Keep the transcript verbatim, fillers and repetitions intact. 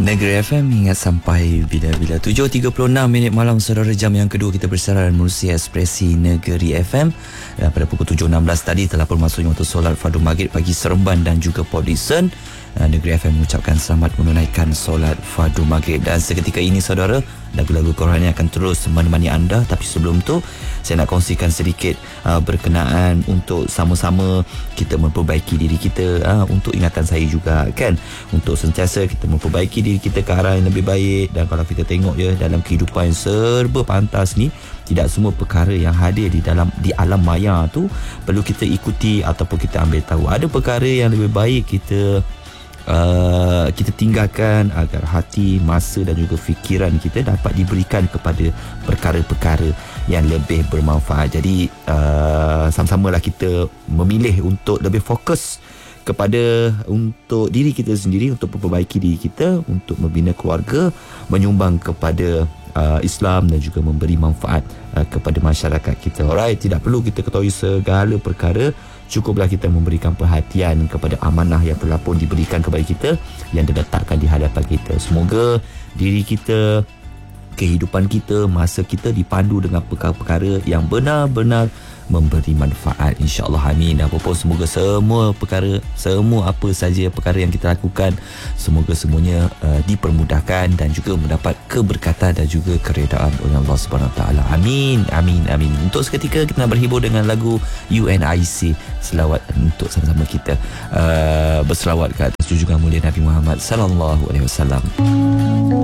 Negeri F M ingat sampai bila-bila. Tujuh tiga puluh enam minit malam, saudara, jam yang kedua kita bersara menerusi Ekspresi Negeri F M. Dan pada pukul tujuh enam belas tadi telah pun masuknya untuk solat fardu maghrib bagi Seremban dan juga Port Dickson. Negeri F M mengucapkan selamat menunaikan solat fardu maghrib. Dan seketika ini, saudara, lagu-lagu Quran akan terus menemani anda. Tapi sebelum tu, saya nak kongsikan sedikit uh, berkenaan untuk sama-sama kita memperbaiki diri kita, uh, untuk ingatan saya juga, kan, untuk sentiasa kita memperbaiki diri kita ke arah yang lebih baik. Dan kalau kita tengok je dalam kehidupan yang serba pantas ni, tidak semua perkara yang hadir di dalam di alam maya tu perlu kita ikuti ataupun kita ambil tahu. Ada perkara yang lebih baik kita Uh, kita tinggalkan agar hati, masa dan juga fikiran kita dapat diberikan kepada perkara-perkara yang lebih bermanfaat. Jadi uh, sama-samalah kita memilih untuk lebih fokus kepada untuk diri kita sendiri, untuk memperbaiki diri kita, untuk membina keluarga, menyumbang kepada uh, Islam dan juga memberi manfaat uh, kepada masyarakat kita. Alright, tidak perlu kita ketahui segala perkara. Cukuplah kita memberikan perhatian kepada amanah yang telah pun diberikan kepada kita, yang diletakkan di hadapan kita. Semoga diri kita, kehidupan kita, masa kita dipandu dengan perkara-perkara yang benar-benar memberi manfaat, insya-Allah, amin. Dan apapun, semoga semua perkara, semua apa saja perkara yang kita lakukan, semoga semuanya uh, dipermudahkan dan juga mendapat keberkatan dan juga keredaan oleh Allah Subhanahu Wa Taala. Amin, amin, amin. Untuk seketika kita nak berhibur dengan lagu U N I C, selawat untuk sama-sama kita uh, berselawat ke atas junjungan mulia Nabi Muhammad sallallahu alaihi wasallam.